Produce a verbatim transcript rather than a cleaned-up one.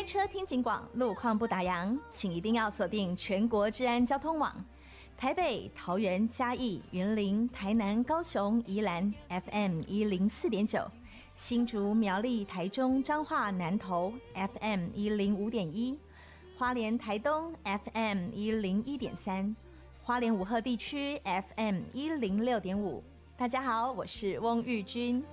开车听警广，路况不打烊，请一定要锁定全国治安交通网。台北、桃园、嘉义、云林、台南、高雄、宜兰 F M 一零四点九，新竹、苗栗、台中、彰化、南投 F M 一零五点一，花莲、台东 F M 一零一点三，花莲武鹤地区 F M 一零六点五。大家好，我是翁玉君。